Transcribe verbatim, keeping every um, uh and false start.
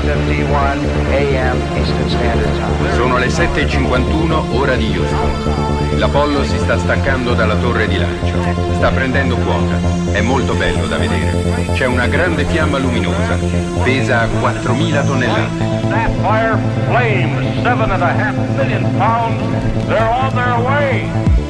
fifty-one a m Eastern Standard Time. Sono le sette e cinquantuno, ora di Houston. L'Apollo si sta staccando dalla torre di lancio. Sta prendendo quota. È molto bello da vedere. C'è una grande fiamma luminosa. Pesa quattromila tonnellate. Sapphire flames, seven and a half million pounds. They're on their way.